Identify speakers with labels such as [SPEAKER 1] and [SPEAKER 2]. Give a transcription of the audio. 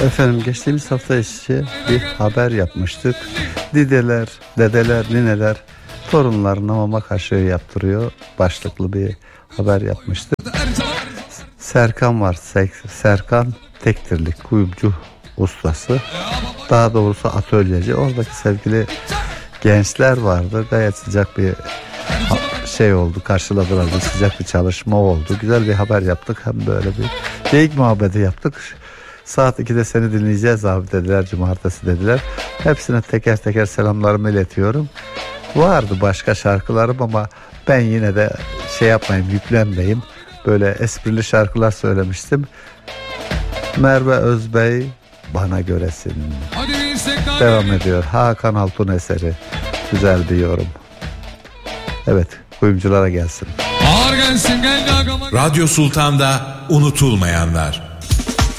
[SPEAKER 1] Efendim geçtiğimiz hafta içi bir haber yapmıştık. Dedeler, nineler torunlarına mama kaşığı yaptırıyor başlıklı bir haber yapmıştık. Serkan var. Serkan Tektirlik kuyumcu ustası. Daha doğrusu atölyeci. Oradaki sevgili gençler vardı. Gayet sıcak bir şey oldu. Karşıladılar. Sıcak bir çalışma oldu. Güzel bir haber yaptık. Hem böyle bir geyik muhabbeti yaptık. Saat 2'de seni dinleyeceğiz abi dediler. Cumartesi dediler. Hepsine teker teker selamlarımı iletiyorum. Vardı başka şarkılarım ama ben yine de şey yapmayayım, yüklenmeyeyim. Böyle esprili şarkılar söylemiştim. Merve Özbey bana göresin. Devam ediyor. Hakan Altun eseri. Güzel bir yorum. Evet, kuyumculara gelsin.
[SPEAKER 2] Radyo Sultan'da unutulmayanlar.